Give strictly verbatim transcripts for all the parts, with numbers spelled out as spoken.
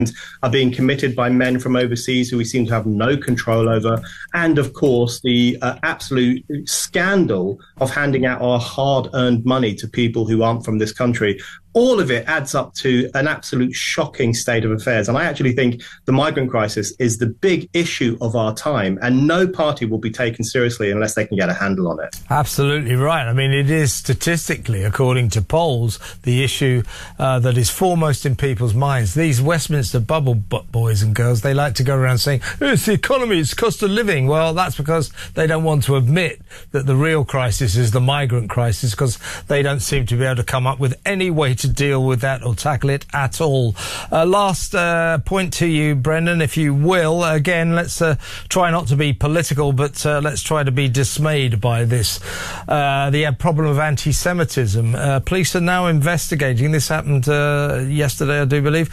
are being committed by men from overseas who we seem to have no control over. And, of course, the uh, absolute scandal of handing out our hard-earned money to people who aren't from this country. All of it adds up to an absolute shocking state of affairs. And I actually think the migrant crisis is the big issue of our time, and no party will be taken seriously unless they can get a handle on it. Absolutely right. I mean, it is statistically, according to polls, the issue uh, that is foremost in people's minds. These Westminster bubble butt boys and girls, they like to go around saying, oh, it's the economy, it's cost of living. Well, that's because they don't want to admit that the real crisis is the migrant crisis, because they don't seem to be able to come up with any way to deal with that or tackle it at all. Uh, last uh, point to you, Brendan, if you will. Again, let's uh, try not to be political, but uh, let's try to be dismayed by this. Uh, the problem of anti-Semitism. Uh, police are now investigating. This happened uh, yesterday, I do believe.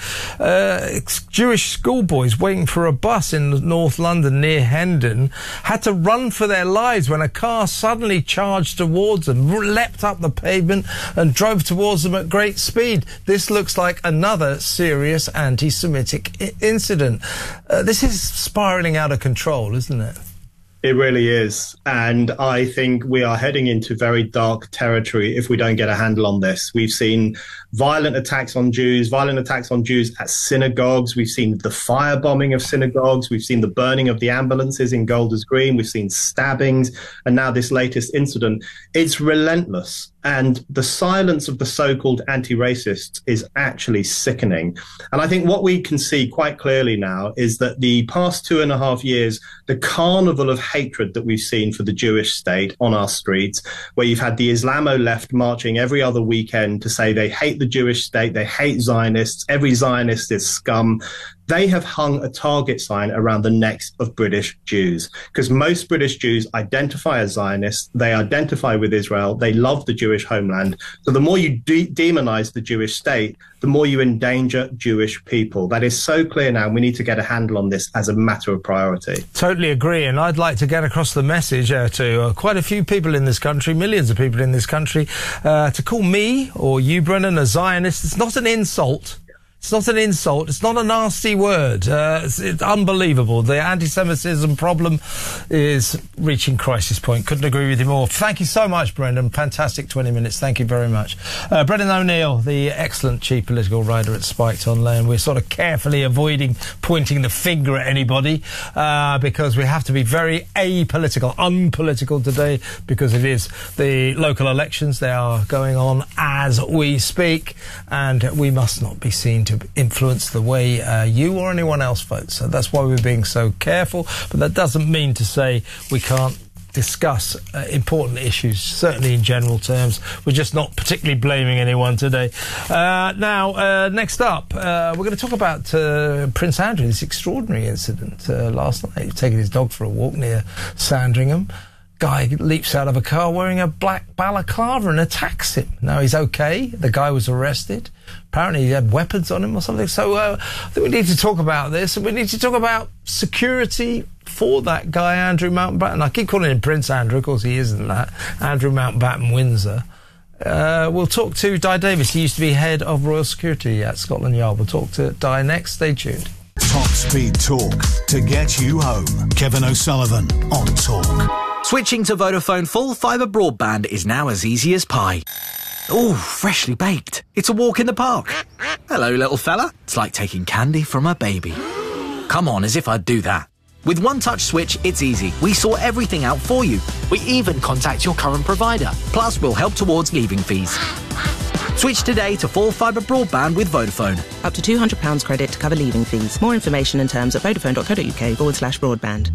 Uh, Jewish schoolboys waiting for a bus in North London near Hendon had to run for their lives when a car suddenly charged towards them, leapt up the pavement and drove towards them at great speed. This looks like another serious anti-Semitic I- incident. Uh, this is spiralling out of control, isn't it? It really is. And I think we are heading into very dark territory if we don't get a handle on this. We've seen violent attacks on Jews, violent attacks on Jews at synagogues. We've seen the firebombing of synagogues. We've seen the burning of the ambulances in Golders Green. We've seen stabbings. And now this latest incident. It's relentless. And the silence of the so-called anti-racists is actually sickening. And I think what we can see quite clearly now is that the past two and a half years, the carnival of hatred that we've seen for the Jewish state on our streets, where you've had the Islamo left marching every other weekend to say they hate the Jewish state, they hate Zionists, every Zionist is scum. They have hung a target sign around the necks of British Jews, because most British Jews identify as Zionists. They identify with Israel. They love the Jewish homeland. So the more you de- demonize the Jewish state, the more you endanger Jewish people. That is so clear now. We need to get a handle on this as a matter of priority. Totally agree. And I'd like to get across the message uh, to uh, quite a few people in this country, millions of people in this country, uh, to call me or you, Brennan, a Zionist. It's not an insult. It's not an insult. It's not a nasty word. Uh, it's, it's unbelievable. The anti-Semitism problem is reaching crisis point. Couldn't agree with you more. Thank you so much, Brendan. Fantastic twenty minutes. Thank you very much. Uh, Brendan O'Neill, the excellent chief political writer at Spiked Online. We're sort of carefully avoiding pointing the finger at anybody uh, because we have to be very apolitical, unpolitical today, because it is the local elections. They are going on as we speak, and we must not be seen to influence the way uh, you or anyone else votes. So that's why we're being so careful. But that doesn't mean to say we can't discuss uh, important issues, certainly in general terms. We're just not particularly blaming anyone today. Uh, now, uh, next up, uh, we're going to talk about uh, Prince Andrew, this extraordinary incident uh, last night. He was taking his dog for a walk near Sandringham. Guy leaps out of a car wearing a black balaclava and attacks him. Now, he's okay. The guy was arrested. Apparently he had weapons on him or something. So uh, I think we need to talk about this, and we need to talk about security for that guy, Andrew Mountbatten. I keep calling him Prince Andrew. Of course, he isn't that. Andrew Mountbatten Windsor. Uh, we'll talk to Di Davis. He used to be head of Royal Security at Scotland Yard. We'll talk to Di next. Stay tuned. Top Speed Talk to get you home. Kevin O'Sullivan on Talk. Switching to Vodafone full fibre broadband is now as easy as pie. Ooh, freshly baked. It's a walk in the park. Hello, little fella. It's like taking candy from a baby. Come on, as if I'd do that. With One Touch Switch, it's easy. We sort everything out for you. We even contact your current provider. Plus, we'll help towards leaving fees. Switch today to full fibre broadband with Vodafone. Up to two hundred pounds credit to cover leaving fees. More information and terms at vodafone.co.uk forward slash broadband.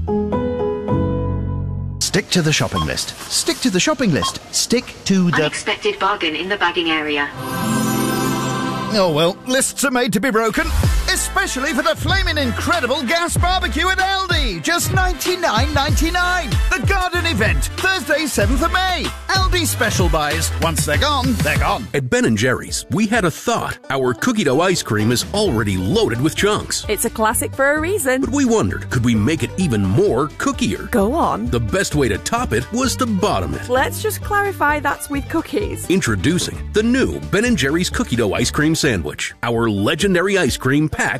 Stick to the shopping list. Stick to the shopping list. Stick to the... Unexpected bargain in the bagging area. Oh, well, lists are made to be broken. Especially for the flaming incredible gas barbecue at Aldi. Just ninety-nine ninety-nine. The garden event. Thursday, seventh of May. Aldi special buys. Once they're gone, they're gone. At Ben and Jerry's, we had a thought. Our cookie dough ice cream is already loaded with chunks. It's a classic for a reason. But we wondered, could we make it even more cookier? Go on. The best way to top it was to bottom it. Let's just clarify that's with cookies. Introducing the new Ben and Jerry's cookie dough ice cream sandwich. Our legendary ice cream packed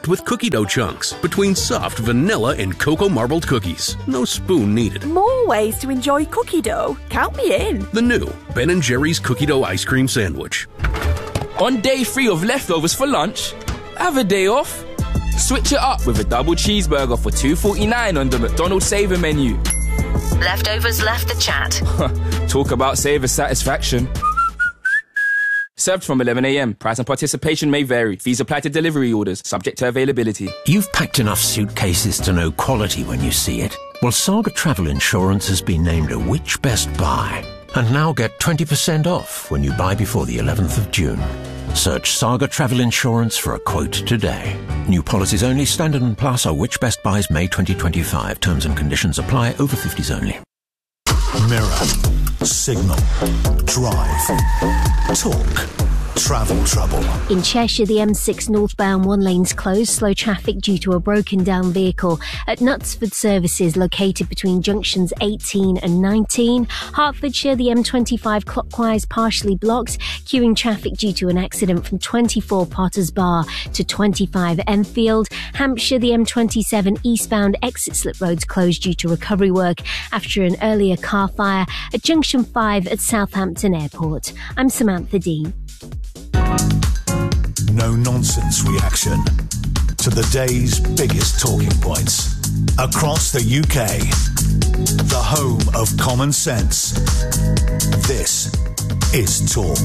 packed with cookie dough chunks between soft vanilla and cocoa marbled cookies. No spoon needed. More ways to enjoy cookie dough. Count me in. The new Ben and Jerry's Cookie Dough Ice Cream Sandwich. On day three of leftovers for lunch, have a day off. Switch it up with a double cheeseburger for two forty-nine on the McDonald's Saver menu. Leftovers left the chat. Talk about Saver satisfaction. Served from eleven a.m. Price and participation may vary. Fees apply to delivery orders, subject to availability. You've packed enough suitcases to know quality when you see it. Well, Saga Travel Insurance has been named a Which Best Buy. And now get twenty percent off when you buy before the eleventh of June. Search Saga Travel Insurance for a quote today. New policies only. Standard and Plus are Which Best Buys May twenty twenty-five. Terms and conditions apply. Over fifties only. Mirror, Signal, Drive, Talk, Travel Trouble. In Cheshire, the M six northbound one lane's closed. Slow traffic due to a broken down vehicle. At Knutsford Services, located between junctions eighteen and nineteen. Hertfordshire, the M twenty-five clockwise partially blocked. Queuing traffic due to an accident from twenty-four Potters Bar to twenty-five Enfield. Hampshire, the M twenty-seven eastbound exit slip roads closed due to recovery work after an earlier car fire at junction five at Southampton Airport. I'm Samantha Dean. No nonsense reaction to the day's biggest talking points across the U K. The home of common sense. This is Talk.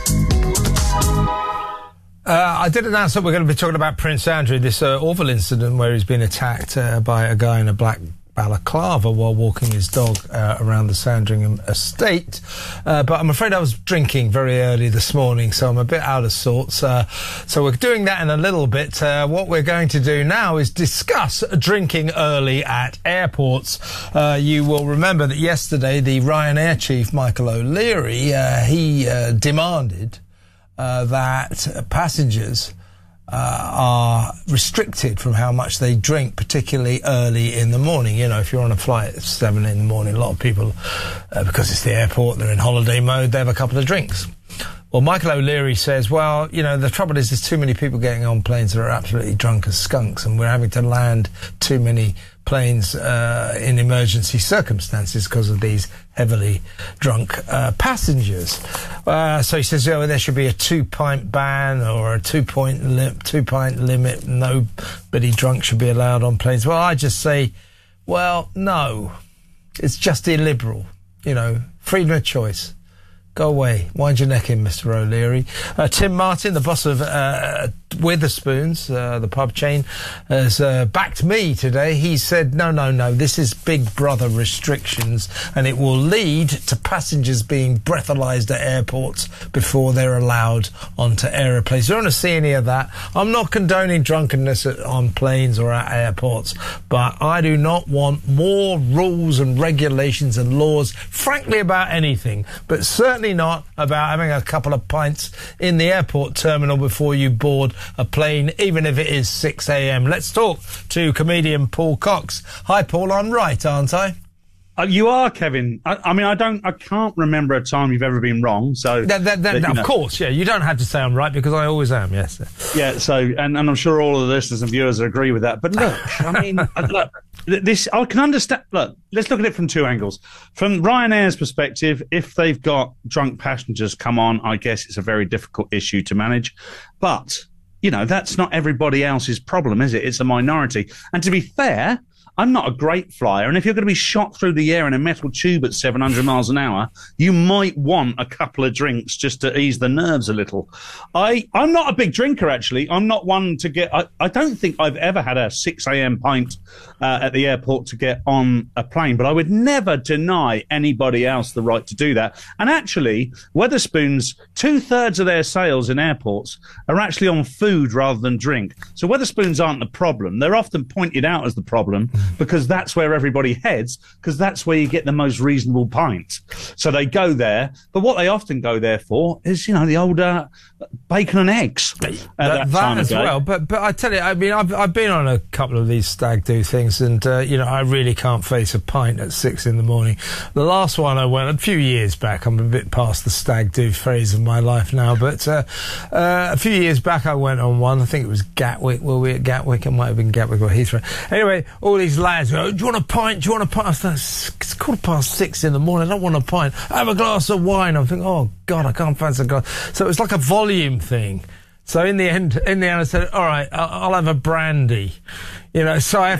Uh, I did announce that we're going to be talking about Prince Andrew, this uh, awful incident where he's been attacked uh, by a guy in a black balaclava while walking his dog uh, around the Sandringham estate. Uh, but I'm afraid I was drinking very early this morning, so I'm a bit out of sorts. Uh, so we're doing that in a little bit. Uh, what we're going to do now is discuss drinking early at airports. Uh, you will remember that yesterday the Ryanair chief, Michael O'Leary, uh, he uh, demanded uh, that passengers Uh, are restricted from how much they drink, particularly early in the morning. You know, if you're on a flight at seven in the morning, a lot of people, uh, because it's the airport, they're in holiday mode, they have a couple of drinks. Well, Michael O'Leary says, well, you know, the trouble is there's too many people getting on planes that are absolutely drunk as skunks, and we're having to land too many planes uh, in emergency circumstances because of these heavily drunk uh, passengers. Uh, so he says, oh, there should be a two-pint ban or a two-point li- two-pint limit. Nobody drunk should be allowed on planes. Well, I just say, well, no. It's just illiberal. You know, freedom of choice. Go away. Wind your neck in, Mister O'Leary. Uh, Tim Martin, the boss of uh, Witherspoons, uh, the pub chain, has uh, backed me today. He said, no, no, no, this is Big Brother restrictions, and it will lead to passengers being breathalyzed at airports before they're allowed onto aeroplanes. You don't want to see any of that. I'm not condoning drunkenness at, on planes or at airports, but I do not want more rules and regulations and laws, frankly, about anything, but certainly not about having a couple of pints in the airport terminal before you board a plane, even if it is six a.m. Let's talk to comedian Paul Cox. Hi, Paul. I'm right, aren't I? Uh, you are, Kevin. I, I mean, I don't, I can't remember a time you've ever been wrong. So, that, that, that, that, of know. course, yeah. You don't have to say I'm right because I always am. Yes. Yeah. So, and, and I'm sure all of the listeners and viewers agree with that. But look, I mean, look, this I can understand. Look, let's look at it from two angles. From Ryanair's perspective, if they've got drunk passengers come on, I guess it's a very difficult issue to manage. But you know, that's not everybody else's problem, is it? It's a minority. And to be fair, I'm not a great flyer, and if you're going to be shot through the air in a metal tube at seven hundred miles an hour, you might want a couple of drinks just to ease the nerves a little. I, I'm not a big drinker, actually. I'm not one to get... I, I don't think I've ever had a six a.m. pint uh, at the airport to get on a plane, but I would never deny anybody else the right to do that. And actually, Wetherspoons, two-thirds of their sales in airports are actually on food rather than drink. So Wetherspoons aren't the problem. They're often pointed out as the problem. because that's where everybody heads, because that's where you get the most reasonable pints. So they go there, but what they often go there for is, you know, the old uh, bacon and eggs. At that that, that time as of day. well, but but I tell you, I mean, I've I've been on a couple of these stag do things, and uh, you know, I really can't face a pint at six in the morning. The last one I went a few years back. I'm a bit past the stag do phase of my life now, but uh, uh, a few years back I went on one. I think it was Gatwick. Were we at Gatwick? It might have been Gatwick or Heathrow. Anyway, all these lads go, "Do you want a pint? Do you want a pint?" I thought, it's quarter past six in the morning. I don't want a pint. Have a glass of wine. I'm thinking, oh God, I can't fancy a glass. So it was like a volume thing. So in the end, in the end, I said, "All right, I'll, I'll have a brandy." You know, so I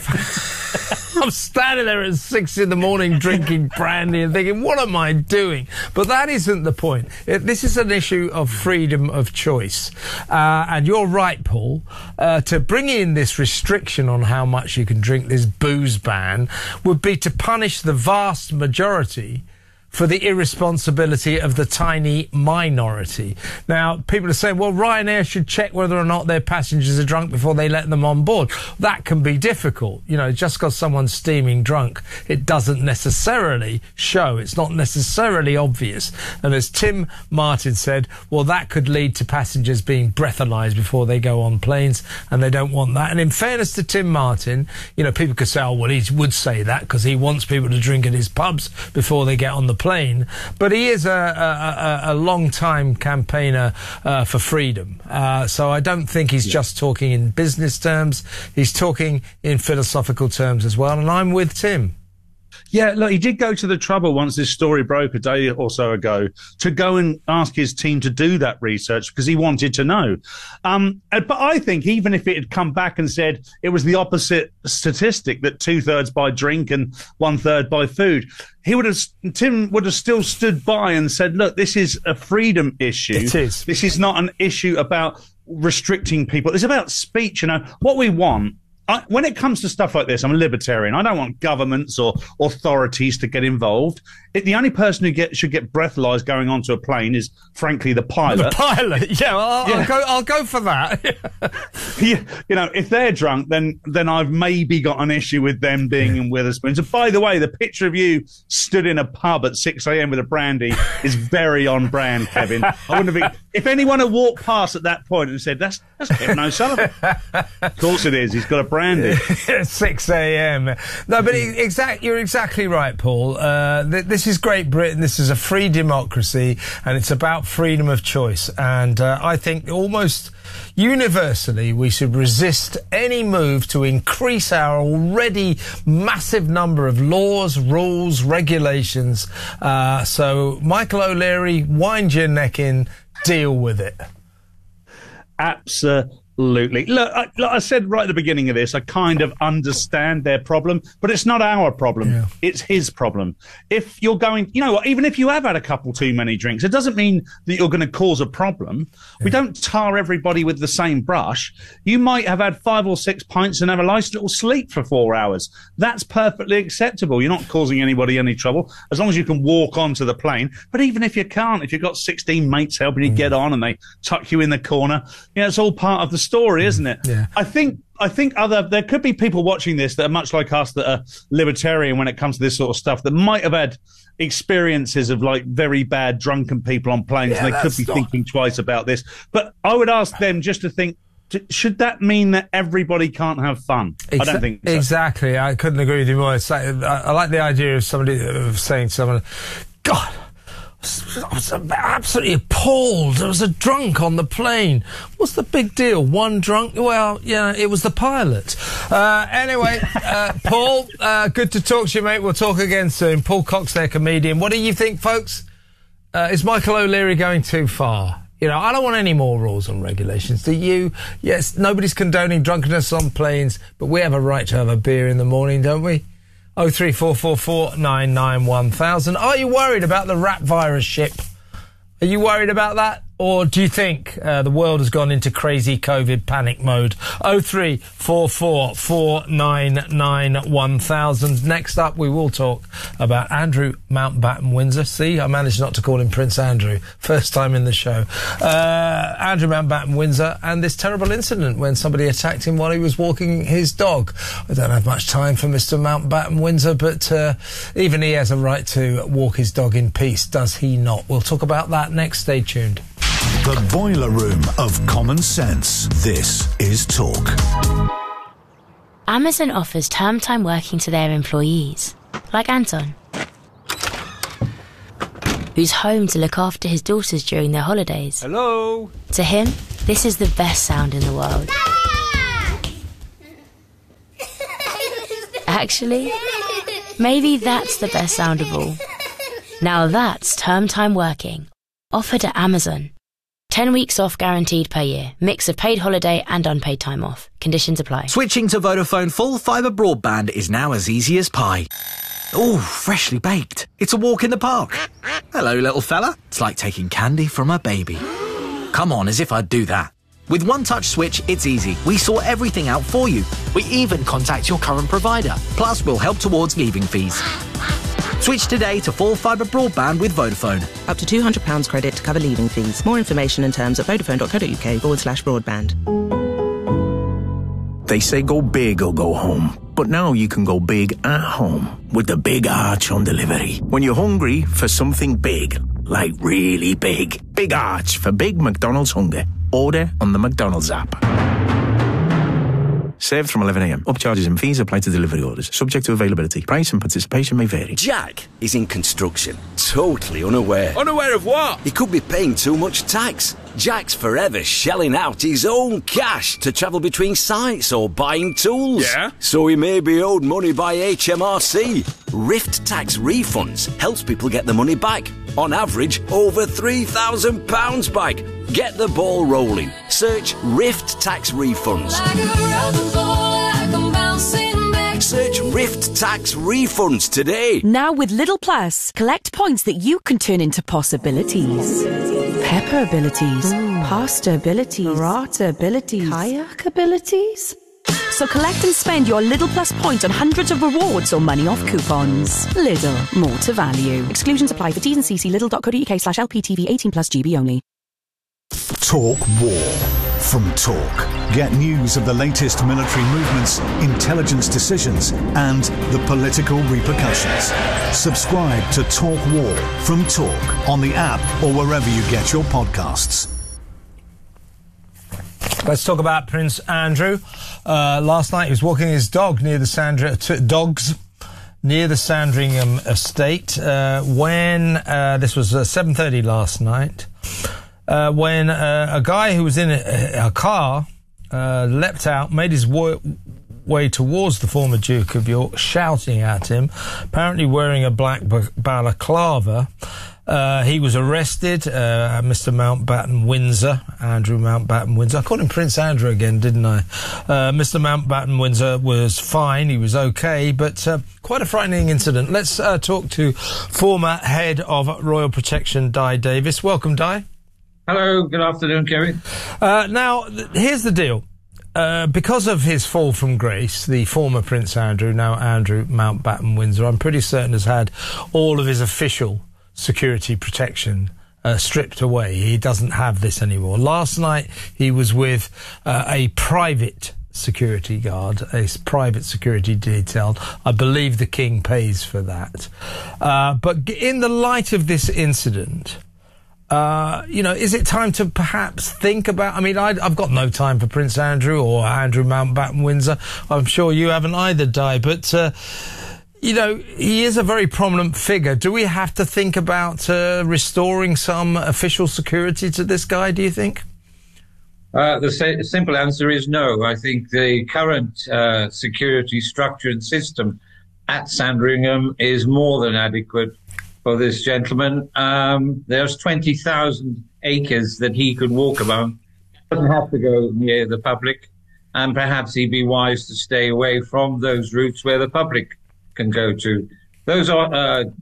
I'm standing there at six in the morning drinking brandy and thinking, "What am I doing?" But that isn't the point. It, this is an issue of freedom of choice, uh, and you're right, Paul. Uh, to bring in this restriction on how much you can drink, this booze ban, would be to punish the vast majority for the irresponsibility of the tiny minority. Now, people are saying, well, Ryanair should check whether or not their passengers are drunk before they let them on board. That can be difficult. You know, just because someone's steaming drunk, it doesn't necessarily show. It's not necessarily obvious. And as Tim Martin said, well, that could lead to passengers being breathalyzed before they go on planes, and they don't want that. And in fairness to Tim Martin, you know, people could say, oh, well, he would say that because he wants people to drink at his pubs before they get on the plane. Plane, but he is a, a, a, a long-time campaigner uh, for freedom. Uh, so I don't think he's yeah. just talking in business terms. He's talking in philosophical terms as well, and I'm with Tim. Yeah, look, he did go to the trouble once this story broke a day or so ago to go and ask his team to do that research because he wanted to know. Um, but I think even if it had come back and said it was the opposite statistic, that two-thirds by drink and one-third by food, he would have, Tim would have still stood by and said, look, this is a freedom issue. It is. This is not an issue about restricting people. It's about speech. You know, what we want, I, when it comes to stuff like this, I'm a libertarian. I don't want governments or authorities to get involved. It, the only person who get, should get breathalyzed going onto a plane is, frankly, the pilot. The pilot, yeah. Well, I'll, yeah. I'll go. I'll go for that. yeah, you know, if they're drunk, then then I've maybe got an issue with them being yeah. in Witherspoon. So, by the way, the picture of you stood in a pub at six a.m. with a brandy is very on brand, Kevin. I wouldn't have. Been, if anyone had walked past at that point and said, "That's that's Kevin O'Sullivan," of course it is. He's got a brandy. six a.m. No, but exact. You're exactly right, Paul. Uh, th- this is Great Britain. This is a free democracy, and it's about freedom of choice. And uh, I think almost universally we should resist any move to increase our already massive number of laws, rules, regulations. Uh, so, Michael O'Leary, wind your neck in, deal with it. Absolutely. Absolutely. Look, I, look, I said right at the beginning of this, I kind of understand their problem, but it's not our problem. Yeah. It's his problem. If you're going, you know what, even if you have had a couple too many drinks, it doesn't mean that you're going to cause a problem. Yeah. We don't tar everybody with the same brush. You might have had five or six pints and have a nice little sleep for four hours. That's perfectly acceptable. You're not causing anybody any trouble as long as you can walk onto the plane. But even if you can't, if you've got sixteen mates helping you mm. get on and they tuck you in the corner, you know, it's all part of the story, isn't it? Yeah. I think I think other there could be people watching this that are much like us, that are libertarian when it comes to this sort of stuff, that might have had experiences of like very bad drunken people on planes, yeah, and they could be not... thinking twice about this. But I would ask them just to think, should that mean that everybody can't have fun? Exa- I don't think so. Exactly. I couldn't agree with you more. It's like, I, I like the idea of somebody of saying to someone, God, I was absolutely appalled. There was a drunk on the plane. What's the big deal? One drunk? Well, yeah, it was the pilot. Uh, anyway, uh, Paul, uh, good to talk to you, mate. We'll talk again soon. Paul Cox there, comedian. What do you think, folks? Uh, is Michael O'Leary going too far? You know, I don't want any more rules and regulations. Do you? Yes, nobody's condoning drunkenness on planes, but we have a right to have a beer in the morning, don't we? oh three four four four nine nine one thousand. Are you worried about the rat virus ship? Are you worried about that? Or do you think uh, the world has gone into crazy COVID panic mode? oh three four four four nine nine one thousand. Next up, we will talk about Andrew Mountbatten Windsor. See, I managed not to call him Prince Andrew. First time in the show. Uh, Andrew Mountbatten Windsor and this terrible incident when somebody attacked him while he was walking his dog. I don't have much time for Mister Mountbatten Windsor, but uh, even he has a right to walk his dog in peace, does he not? We'll talk about that next. Stay tuned. The boiler room of common sense. This is Talk. Amazon offers term time working to their employees, like Anton, who's home to look after his daughters during their holidays. Hello. To him, this is the best sound in the world. Actually, maybe that's the best sound of all. Now that's term time working, offered at Amazon. ten weeks off guaranteed per year. Mix of paid holiday and unpaid time off. Conditions apply. Switching to Vodafone full fibre broadband is now as easy as pie. Ooh, freshly baked. It's a walk in the park. Hello, little fella. It's like taking candy from a baby. Come on, as if I'd do that. With One Touch Switch, it's easy. We sort everything out for you. We even contact your current provider. Plus, we'll help towards leaving fees. Switch today to full fibre broadband with Vodafone. Up to two hundred pounds credit to cover leaving fees. More information and terms at vodafone.co.uk forward slash broadband. They say go big or go home. But now you can go big at home with the Big Arch on delivery. When you're hungry for something big, like really big, Big Arch for big McDonald's hunger. Order on the McDonald's app. Served from eleven a m. Upcharges and fees apply to delivery orders. Subject to availability. Price and participation may vary. Jack is in construction. Totally unaware. Unaware of what? He could be paying too much tax. Jack's forever shelling out his own cash to travel between sites or buying tools. Yeah? So he may be owed money by H M R C. Rift Tax Refunds helps people get the money back. On average, over three thousand pounds back. Get the ball rolling. Search Rift Tax Refunds. Search Rift Tax Refunds today. Now with Lidl Plus, collect points that you can turn into possibilities. Pepper abilities, pasta abilities, burrata abilities, kayak abilities. So collect and spend your Lidl Plus points on hundreds of rewards or money off coupons. Lidl, more to value. Exclusions apply for T's and C's. Lidl.co.uk slash LPTV eighteen plus G B only. Talk War from Talk. Get news of the latest military movements, intelligence decisions, and the political repercussions. Subscribe to Talk War from Talk on the app or wherever you get your podcasts. Let's talk about Prince Andrew. Uh, last night he was walking his dog near the Sandra t- dogs near the Sandringham estate uh, when uh, this was uh, seven thirty last night. Uh, when uh, a guy who was in a, a car uh, leapt out, made his wo- way towards the former Duke of York, shouting at him, apparently wearing a black balaclava. Uh, he was arrested, uh, Mister Mountbatten Windsor, Andrew Mountbatten Windsor. I called him Prince Andrew again, didn't I? Uh, Mister Mountbatten Windsor was fine, he was okay, but uh, quite a frightening incident. Let's uh, talk to former head of Royal Protection, Di Davis. Welcome, Di. Hello, good afternoon, Kerry. Uh, now, th- here's the deal. Uh, because of his fall from grace, the former Prince Andrew, now Andrew Mountbatten Windsor, I'm pretty certain has had all of his official security protection uh, stripped away. He doesn't have this anymore. Last night he was with uh, a private security guard, a private security detail. I believe the King pays for that. Uh, but in the light of this incident, uh, you know, is it time to perhaps think about, I mean, I, I've got no time for Prince Andrew or Andrew Mountbatten Windsor. I'm sure you haven't either, Di, but uh, you know, he is a very prominent figure. Do we have to think about uh, restoring some official security to this guy, do you think? Uh, the sa- simple answer is no. I think the current uh, security structure and system at Sandringham is more than adequate for this gentleman. Um, there's twenty thousand acres that he could walk among. Doesn't have to go near the public. And perhaps he'd be wise to stay away from those routes where the public can go to. Those are uh,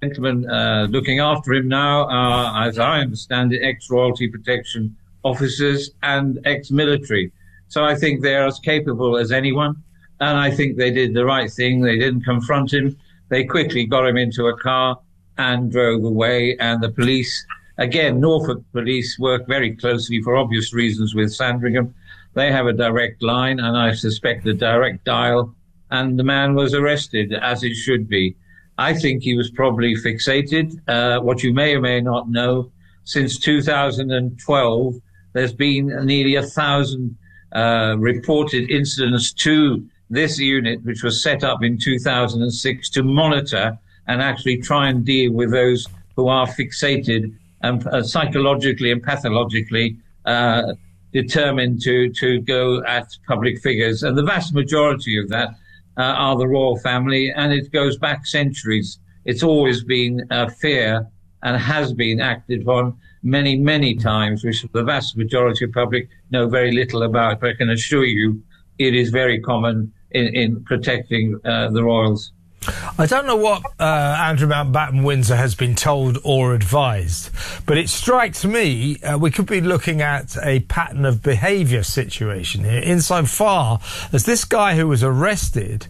gentlemen uh, looking after him now are, as I understand it, ex-royalty protection officers and ex-military. So I think they're as capable as anyone. And I think they did the right thing. They didn't confront him. They quickly got him into a car and drove away. And the police, again, Norfolk police work very closely for obvious reasons with Sandringham. They have a direct line, and I suspect a direct dial. And the man was arrested, as it should be. I think he was probably fixated. Uh, what you may or may not know, since two thousand twelve, there's been nearly a thousand uh, reported incidents to this unit, which was set up in two thousand six to monitor and actually try and deal with those who are fixated and uh, psychologically and pathologically uh, determined to, to go at public figures. And the vast majority of that Uh, are the royal family, and it goes back centuries. It's always been a fear and has been acted upon many, many times, which the vast majority of the public know very little about. But I can assure you it is very common in, in protecting uh, the royals. I don't know what uh, Andrew Mountbatten Windsor has been told or advised, but it strikes me uh, we could be looking at a pattern of behaviour situation here, insofar as this guy who was arrested,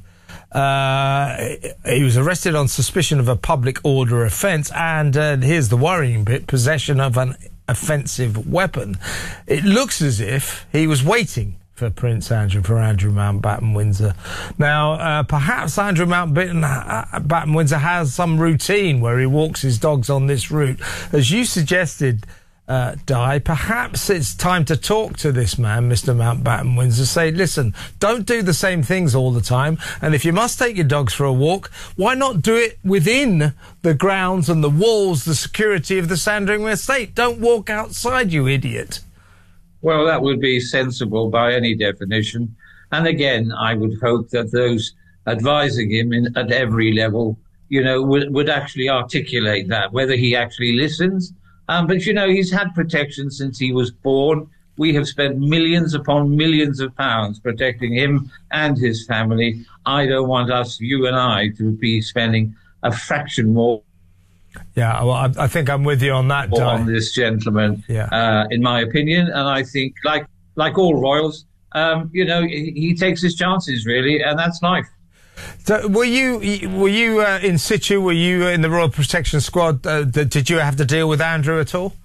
uh, he was arrested on suspicion of a public order offence, and uh, here's the worrying bit, possession of an offensive weapon. It looks as if he was waiting for Prince Andrew, for Andrew Mountbatten Windsor. Now, uh, perhaps Andrew Mountbatten uh, Windsor has some routine where he walks his dogs on this route. As you suggested, uh, Di, perhaps it's time to talk to this man, Mister Mountbatten Windsor, say, listen, don't do the same things all the time, and if you must take your dogs for a walk, why not do it within the grounds and the walls, the security of the Sandringham estate? Don't walk outside, you idiot. Well, that would be sensible by any definition. And again, I would hope that those advising him in, at every level, you know, would, would actually articulate that, whether he actually listens. Um, but, you know, he's had protection since he was born. We have spent millions upon millions of pounds protecting him and his family. I don't want us, you and I, to be spending a fraction more. Yeah, well, I, I think I'm with you on that, Di. On this gentleman, yeah. uh, in my opinion. And I think, like like all royals, um, you know, he, he takes his chances, really, and that's life. So were you were you uh, in situ? Were you in the Royal Protection Squad? Uh, did you have to deal with Andrew at all?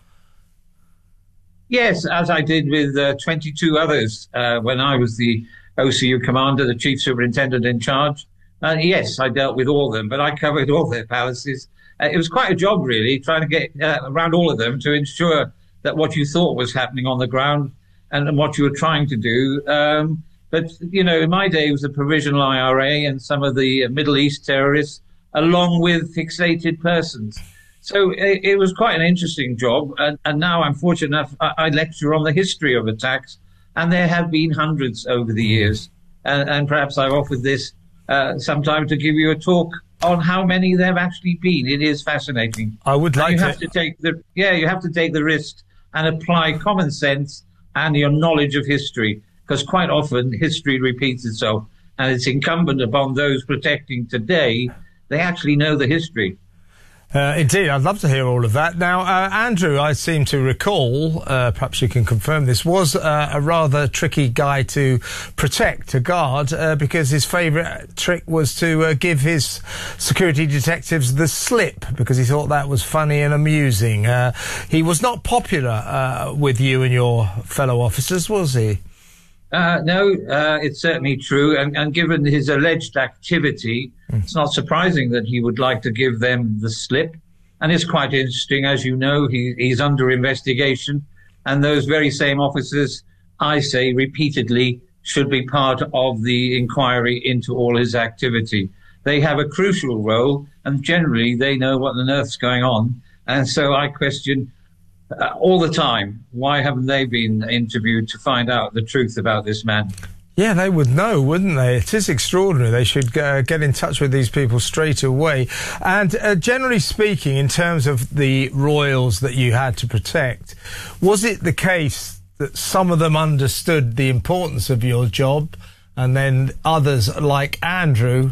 Yes, as I did with uh, twenty-two others uh, when I was the O C U commander, the chief superintendent in charge. Uh, yes, I dealt with all of them, but I covered all their palaces. Uh, it was quite a job, really, trying to get uh, around all of them to ensure that what you thought was happening on the ground and, and what you were trying to do. Um, but, you know, in my day, it was the Provisional I R A and some of the Middle East terrorists, along with fixated persons. So it, it was quite an interesting job. And, and now I'm fortunate enough, I, I lecture on the history of attacks, and there have been hundreds over the years. And, and perhaps I've offered this uh, sometime to give you a talk on how many there have actually been. It is fascinating. I would like you to. Have to take the, yeah, you have to take the risk and apply common sense and your knowledge of history, because quite often history repeats itself, and it's incumbent upon those protecting today, they actually know the history. Uh, indeed, I'd love to hear all of that. Now, uh, Andrew, I seem to recall, uh, perhaps you can confirm this, was uh, a rather tricky guy to protect, to guard, uh, because his favourite trick was to uh, give his security detectives the slip, because he thought that was funny and amusing. Uh, he was not popular uh, with you and your fellow officers, was he? Uh, no, uh, it's certainly true. And, and given his alleged activity, mm. it's not surprising that he would like to give them the slip. And it's quite interesting. As you know, he, he's under investigation. And those very same officers, I say repeatedly, should be part of the inquiry into all his activity. They have a crucial role, and generally they know what on earth's going on. And so I question Uh, all the time, why haven't they been interviewed to find out the truth about this man? Yeah, they would know, wouldn't they? It is extraordinary. They should uh, get in touch with these people straight away. And uh, generally speaking, in terms of the royals that you had to protect, was it the case that some of them understood the importance of your job, and then others, like Andrew,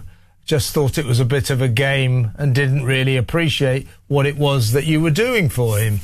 just thought it was a bit of a game and didn't really appreciate what it was that you were doing for him?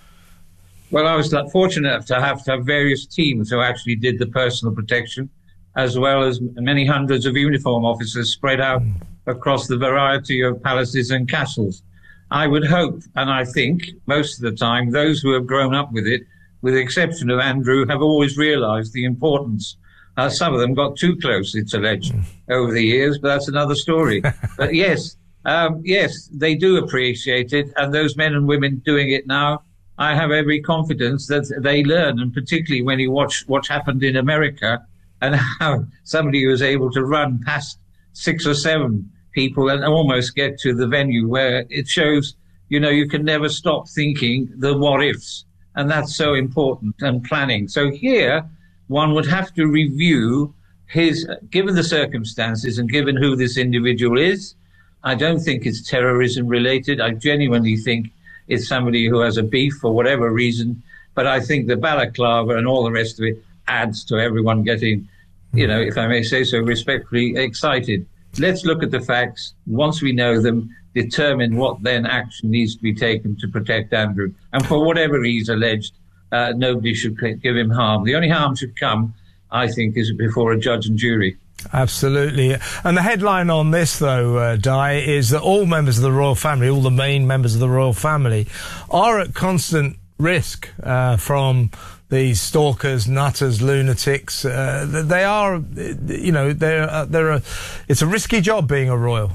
Well, I was fortunate enough to have to have various teams who actually did the personal protection, as well as many hundreds of uniform officers spread out mm. across the variety of palaces and castles. I would hope, and I think, most of the time, those who have grown up with it, with the exception of Andrew, have always realised the importance. Uh, some of them got too close, it's alleged, mm. over the years, but that's another story. But yes, um, yes, they do appreciate it, and those men and women doing it now, I have every confidence that they learn, and particularly when you watch what happened in America and how somebody was able to run past six or seven people and almost get to the venue, where it shows, you know, you can never stop thinking the what ifs, and that's so important, and planning. So here, one would have to review his, given the circumstances and given who this individual is. I don't think it's terrorism related. I genuinely think it's somebody who has a beef for whatever reason, but I think the balaclava and all the rest of it adds to everyone getting, you know, if I may say so respectfully, excited. Let's look at the facts. Once we know them, determine what then action needs to be taken to protect Andrew. And for whatever he's alleged, uh, nobody should give him harm. The only harm should come, I think, is before a judge and jury. Absolutely. And the headline on this, though, uh, Di, is that all members of the royal family, all the main members of the royal family, are at constant risk uh, from these stalkers, nutters, lunatics. Uh, they are, you know, they're, uh, they're a, it's a risky job being a royal.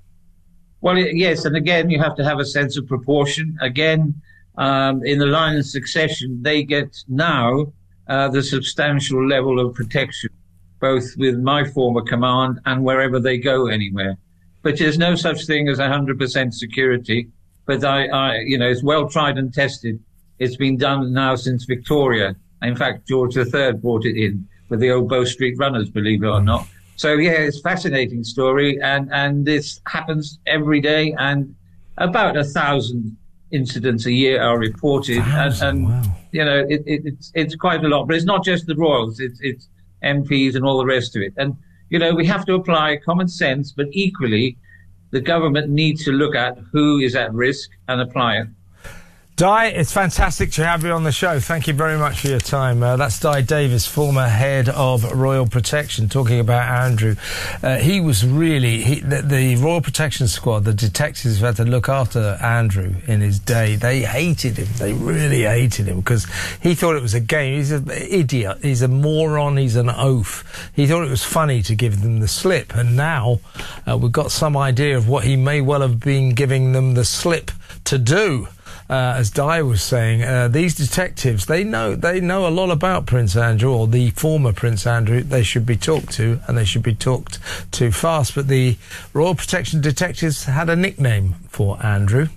Well, yes, and again, you have to have a sense of proportion. Again, um, in the line of succession, they get now uh, the substantial level of protection, both with my former command and wherever they go anywhere. But there's no such thing as one hundred percent security. But I, I, you know, it's well tried and tested. It's been done now since Victoria. In fact, George the Third brought it in with the old Bow Street Runners, believe it or not. So, yeah, it's a fascinating story, and, and this happens every day, and about a thousand incidents a year are reported. Thousand, and, and wow. you know, it, it, it's, it's quite a lot. But it's not just the royals. It's, it's M Ps and all the rest of it. And, you know, we have to apply common sense, but equally, the government needs to look at who is at risk and apply it. Di, it's fantastic to have you on the show. Thank you very much for your time. Uh, that's Di Davis, former head of Royal Protection, talking about Andrew. Uh, he was really... He, the, the Royal Protection Squad, the detectives who had to look after Andrew in his day, they hated him. They really hated him because he thought it was a game. He's an idiot. He's a moron. He's an oaf. He thought it was funny to give them the slip. And now uh, we've got some idea of what he may well have been giving them the slip to do. Uh, as Di was saying, uh, these detectives, they know they know a lot about Prince Andrew, or the former Prince Andrew. They should be talked to, and they should be talked to fast. But the Royal Protection detectives had a nickname for Andrew.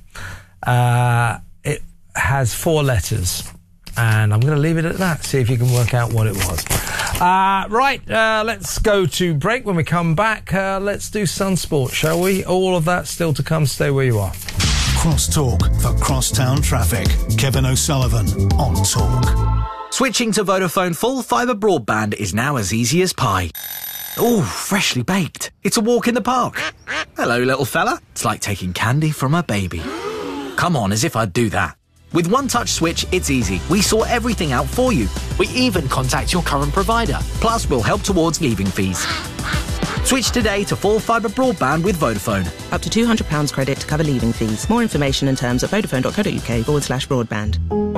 Uh, it has four letters, and I'm going to leave it at that. See if you can work out what it was. Uh, right, uh, let's go to break. When we come back, uh, let's do Sunsport, shall we? All of that still to come. Stay where you are. Crosstalk for crosstown traffic. Kevin O'Sullivan on Talk. Switching to Vodafone full fibre broadband is now as easy as pie. Ooh, freshly baked. It's a walk in the park. Hello, little fella. It's like taking candy from a baby. Come on, as if I'd do that. With One Touch Switch, it's easy. We sort everything out for you. We even contact your current provider. Plus, we'll help towards leaving fees. Switch today to full fibre broadband with Vodafone. Up to two hundred pounds credit to cover leaving fees. More information and terms at vodafone.co.uk forward slash broadband.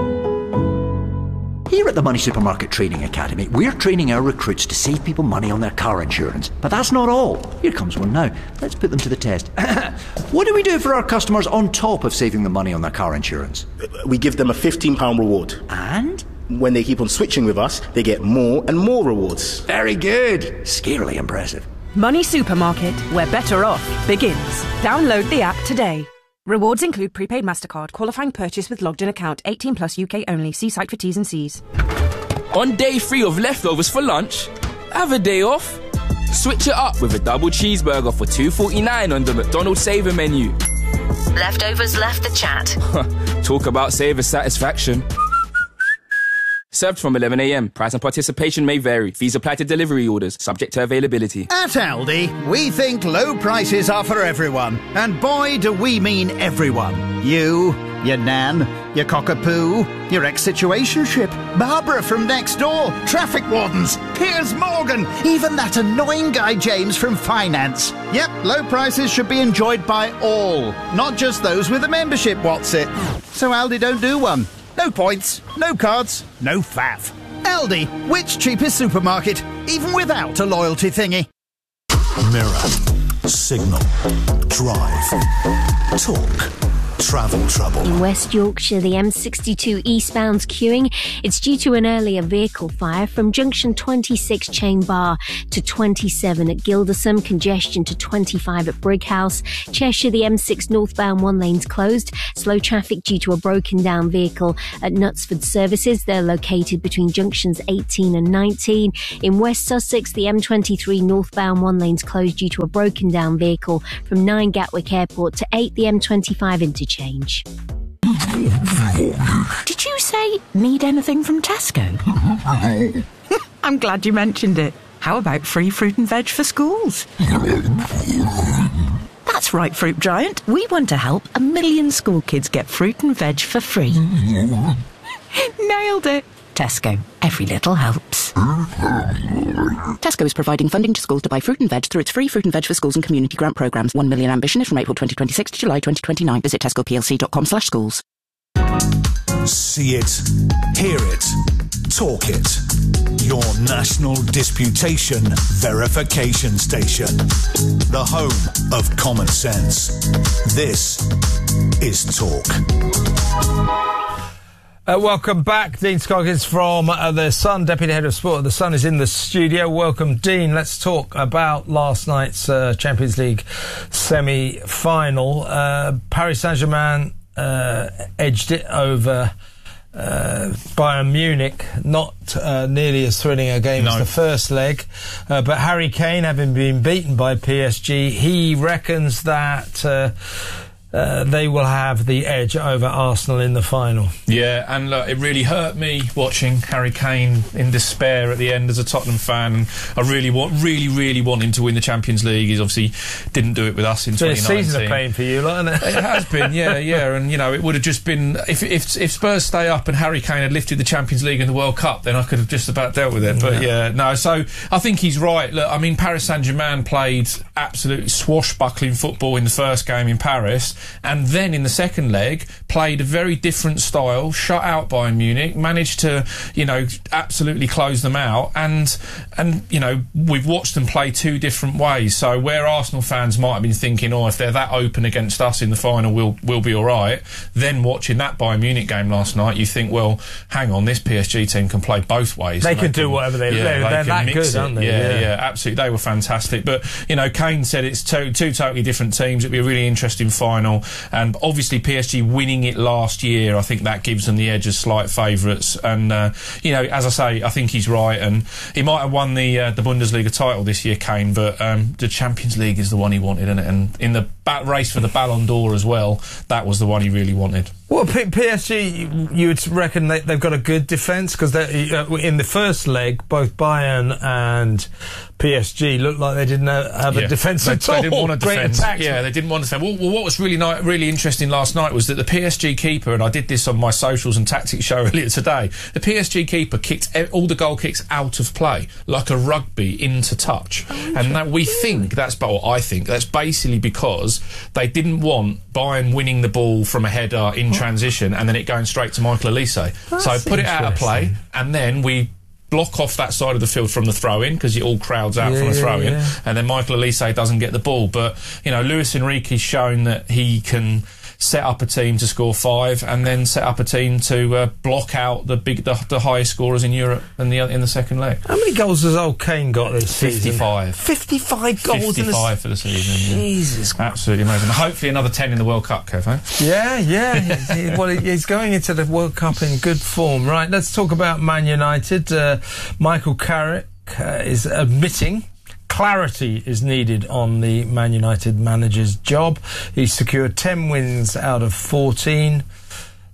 Here at the Money Supermarket Training Academy, we're training our recruits to save people money on their car insurance. But that's not all. Here comes one now. Let's put them to the test. What do we do for our customers on top of saving them money on their car insurance? We give them a fifteen pounds reward. And? When they keep on switching with us, they get more and more rewards. Very good. Scarily impressive. Money Supermarket, where better off begins. Download the app today. Rewards include prepaid MasterCard, qualifying purchase with logged in account, eighteen plus U K only. See site for T's and C's. On day three of leftovers for lunch, have a day off. Switch it up with a double cheeseburger for two forty-nine on the McDonald's Saver menu. Leftovers left the chat. Talk about saver satisfaction. Served from eleven a m. Price and participation may vary. Fees apply to delivery orders, subject to availability. At Aldi, we think low prices are for everyone. And boy, do we mean everyone. You, your nan, your cockapoo, your ex-situationship, Barbara from next door, traffic wardens, Piers Morgan, even that annoying guy James from finance. Yep, low prices should be enjoyed by all, not just those with a membership, what's it? So Aldi don't do one. No points, no cards, no faff. Aldi, which cheapest supermarket, even without a loyalty thingy? Mirror, Signal, Drive, Talk, Travel Trouble. In West Yorkshire, the M sixty-two eastbound's queuing. It's due to an earlier vehicle fire from junction twenty-six Chain Bar to twenty-seven at Gildersham, congestion to twenty-five at Brighouse. Cheshire, the M six northbound one lane's closed. Slow traffic due to a broken down vehicle at Knutsford Services. They're located between junctions eighteen and nineteen. In West Sussex, the M twenty-three northbound one lane's closed due to a broken down vehicle from nine Gatwick Airport to eight the M twenty-five interchange. Did you say need anything from Tesco? I'm glad you mentioned it. How about free fruit and veg for schools? That's right, Fruit Giant. We want to help a million school kids get fruit and veg for free. Nailed it. Tesco. Every little helps. Tesco is providing funding to schools to buy fruit and veg through its free fruit and veg for schools and community grant programmes. One million ambition is from April twenty twenty-six to July twenty twenty-nine. Visit tesco p l c dot com slash schools. See it, hear it, talk it. Your national disputation verification station. The home of common sense. This is Talk. Uh, welcome back. Dean Scoggins from uh, The Sun, Deputy Head of Sport. The Sun is in the studio. Welcome, Dean. Let's talk about last night's uh, Champions League semi-final. Uh, Paris Saint-Germain uh, edged it over uh, Bayern Munich. Not uh, nearly as thrilling a game no. as the first leg. Uh, but Harry Kane, having been beaten by P S G, he reckons that... Uh, Uh, they will have the edge over Arsenal in the final. Yeah, and look, it really hurt me watching Harry Kane in despair at the end as a Tottenham fan. I really want, really, really want him to win the Champions League. He's obviously didn't do it with us in twenty nineteen. It's a season of pain for you, hasn't it? It has been, yeah, yeah. And you know, it would have just been if if if Spurs stay up and Harry Kane had lifted the Champions League and the World Cup, then I could have just about dealt with it. But yeah, yeah no. So I think he's right. Look, I mean, Paris Saint-Germain played absolutely swashbuckling football in the first game in Paris. And then in the second leg, played a very different style, shut out Bayern Munich, managed to, you know, absolutely close them out. And, and you know, we've watched them play two different ways. So where Arsenal fans might have been thinking, oh, if they're that open against us in the final, we'll, we'll be all right. Then watching that Bayern Munich game last night, you think, well, hang on, this P S G team can play both ways. They can do whatever they... Yeah, they're, they they're that good, it. aren't they? Yeah, yeah, yeah, absolutely. They were fantastic. But, you know, Kane said it's two, two totally different teams. It'd be a really interesting final. And obviously P S G winning it last year, I think that gives them the edge as slight favourites. And, uh, you know, as I say, I think he's right. And he might have won the uh, the Bundesliga title this year, Kane, but um, the Champions League is the one he wanted, isn't it? And in the ba- race for the Ballon d'Or as well, that was the one he really wanted. Well, P- PSG, you would reckon they, they've got a good defence? Because uh, in the first leg, both Bayern and P S G looked like they didn't have a yeah. defence they, at all. They didn't want to Great defend. attacks. Yeah, they didn't want to defend. Well, well, what was really ni- really interesting last night was that the P S G keeper, and I did this on my socials and tactics show earlier today, the P S G keeper kicked e- all the goal kicks out of play, like a rugby into touch. Oh, and that we think that's, or I think that's basically because they didn't want Bayern winning the ball from a header in what? transition and then it going straight to Michael Olise. So put it out of play, and then we block off that side of the field from the throw-in, because it all crowds out yeah, from a throw-in, yeah. and then Michael Olise doesn't get the ball. But, you know, Luis Enrique's shown that he can set up a team to score five and then set up a team to uh, block out the big, the, the highest scorers in Europe in the in the second leg. How many goals has old Kane got this fifty-five. season? fifty-five goals fifty-five in for the season. Jesus. Yeah. Absolutely amazing. Hopefully another ten in the World Cup, Kev, eh? Yeah, yeah. he, well, he's going into the World Cup in good form. Right, let's talk about Man United. Uh, Michael Carrick uh, is admitting clarity is needed on the Man United manager's job. He's secured ten wins out of fourteen.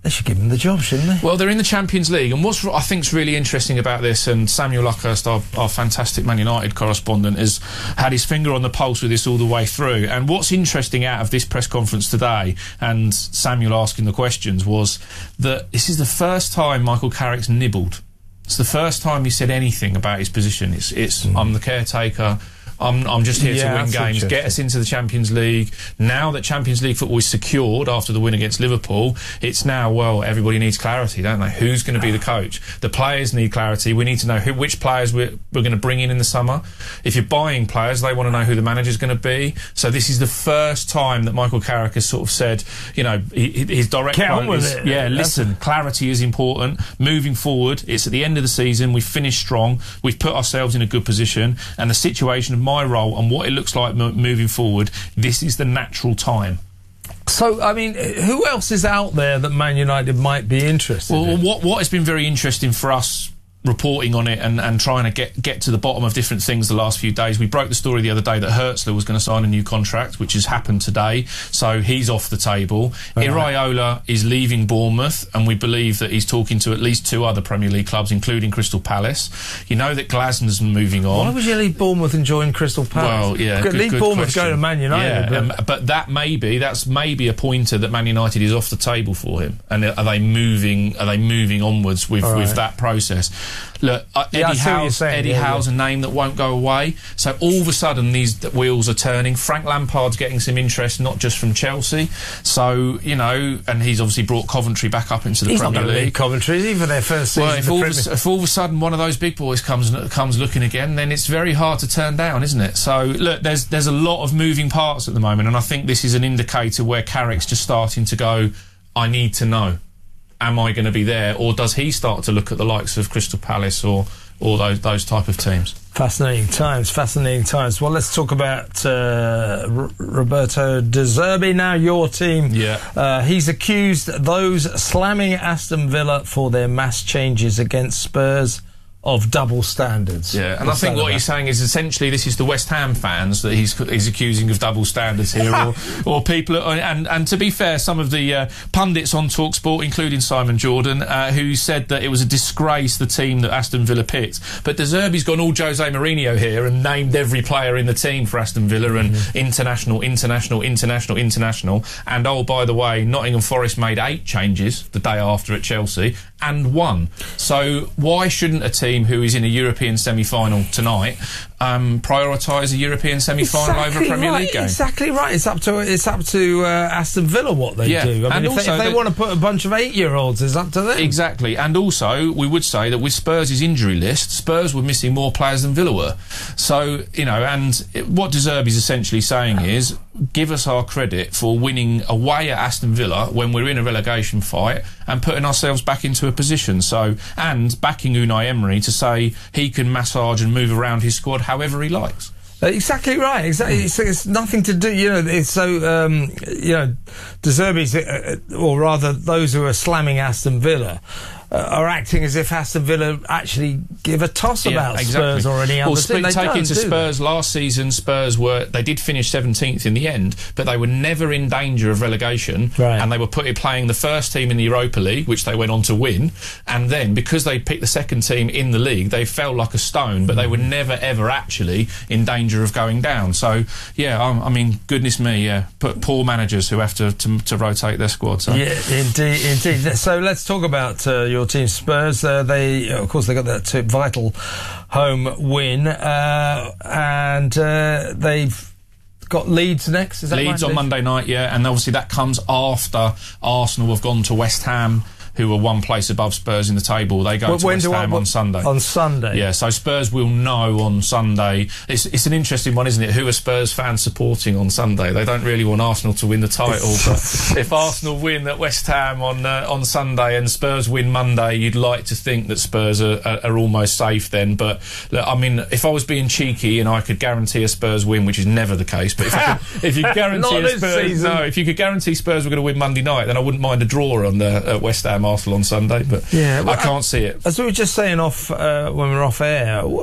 They should give him the job, shouldn't they? Well, they're in the Champions League, and what's I think's really interesting about this, and Samuel Luckhurst, our, our fantastic Man United correspondent, has had his finger on the pulse with this all the way through. And what's interesting out of this press conference today, and Samuel asking the questions, was that this is the first time Michael Carrick's nibbled. It's the first time he said anything about his position. It's, it's mm. I'm the caretaker. I'm, I'm just here yeah, to win games, get us into the Champions League. Now that Champions League football is secured after the win against Liverpool, it's now, well, everybody needs clarity, don't they? Who's going to be the coach? The players need clarity. We need to know who, which players we're, we're going to bring in in the summer. If you're buying players, they want to know who the manager's going to be. So this is the first time that Michael Carrick has sort of said, you know, he, his direct Get quote on with is, it. yeah, listen, clarity is important. Moving forward, it's at the end of the season, we've finished strong, we've put ourselves in a good position, and the situation of my role and what it looks like m moving forward, this is the natural time. So, I mean, who else is out there that Man United might be interested well, in? What, what has been very interesting for us reporting on it and, and trying to get get to the bottom of different things the last few days. We broke the story the other day that Hertzler was going to sign a new contract, which has happened today, so he's off the table. Right. Iraola is leaving Bournemouth, and we believe that he's talking to at least two other Premier League clubs, including Crystal Palace. You know that Glasner's moving on. Why would you leave Bournemouth and join Crystal Palace? Well, yeah, good, good, leave good Bournemouth, question. go to Man United. Yeah, but, um, but that may be that's maybe a pointer that Man United is off the table for him. And are they moving? Are they moving onwards with, right. with that process? Look, uh, Yeah, Eddie Howe's, Eddie yeah, Howe's yeah. a name that won't go away. So all of a sudden, these wheels are turning. Frank Lampard's getting some interest, not just from Chelsea. So, you know, and he's obviously brought Coventry back up into the he's Premier not League. League. Coventry, even their first season. Well, if the all, Premier... of a, if all of a sudden one of those big boys comes comes looking again, then it's very hard to turn down, isn't it? So, look, there's there's a lot of moving parts at the moment, and I think this is an indicator where Carrick's just starting to go, I need to know. Am I going to be there? Or does he start to look at the likes of Crystal Palace or or those those type of teams? Fascinating times, fascinating times. Well, let's talk about uh, R Roberto De Zerbi now, your team. Yeah. Uh, he's accused those slamming Aston Villa for their mass changes against Spurs of double standards. Yeah, and What's I think what about? he's saying is essentially this is the West Ham fans that he's he's accusing of double standards here, or or people. And and to be fair, some of the uh, pundits on TalkSport, including Simon Jordan, uh, who said that it was a disgrace the team that Aston Villa picked. But De Zerbi's gone all Jose Mourinho here and named every player in the team for Aston Villa and mm-hmm. international, international, international, international. And oh, by the way, Nottingham Forest made eight changes the day after at Chelsea and won. So why shouldn't a team who is in a European semi-final tonight um, prioritise a European semi-final exactly over a Premier right, League game? Exactly right. It's up to it's up to uh, Aston Villa what they yeah. do. I and mean, if also they, if they want to put a bunch of eight-year-olds, it's up to them. Exactly. And also, we would say that with Spurs' injury list, Spurs were missing more players than Villa were. So, you know, and it, what De Zerbi's essentially saying is, give us our credit for winning away at Aston Villa when we're in a relegation fight and putting ourselves back into a position. So, and backing Unai Emery to say he can massage and move around his squad however he likes. Uh, exactly right. Exactly. It's, it's nothing to do. You know. It's so. Um, you know, De Zerbi's, uh, or rather, those who are slamming Aston Villa. Uh, are acting as if Aston Villa actually give a toss yeah, about exactly. Spurs or any other well, team. They take don't, into do Spurs they? last season, Spurs were they did finish seventeenth in the end, but they were never in danger of relegation, right. and they were put, playing the first team in the Europa League, which they went on to win, and then because they picked the second team in the league, they fell like a stone, but they were never ever actually in danger of going down. So yeah, I, I mean, goodness me, yeah, but poor managers who have to to, to rotate their squad. So. Yeah, indeed, indeed. So let's talk about uh, your team, Spurs. Uh, they, of course, they got that uh, vital home win, uh, and uh, they've got Leeds next. Is that Leeds right? on Monday night, yeah, and obviously that comes after Arsenal have gone to West Ham, who are one place above Spurs in the table. They go well, to West Ham I, on Sunday. On Sunday? Yeah, so Spurs will know on Sunday. It's, it's an interesting one, isn't it? Who are Spurs fans supporting on Sunday? They don't really want Arsenal to win the title, but if Arsenal win at West Ham on uh, on Sunday and Spurs win Monday, you'd like to think that Spurs are, are, are almost safe then. But, look, I mean, if I was being cheeky and I could guarantee a Spurs win, which is never the case, but if, I could, if you guarantee a Spurs... No, if you could guarantee Spurs were going to win Monday night, then I wouldn't mind a draw on the uh, West Ham Arsenal on Sunday. But yeah, well, I can't see it. As we were just saying off uh, when we were off air, what, what,